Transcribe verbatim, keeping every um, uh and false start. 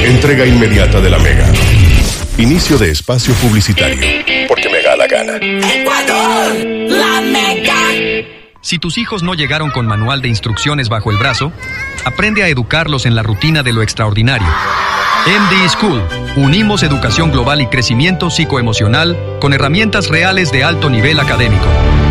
Entrega inmediata de la Mega. Inicio de espacio publicitario. Porque me da la gana. ¡Ecuador! ¡La Mega! Si tus hijos no llegaron con manual de instrucciones bajo el brazo, aprende a educarlos en la rutina de lo extraordinario. M D School. Unimos educación global y crecimiento psicoemocional con herramientas reales de alto nivel académico.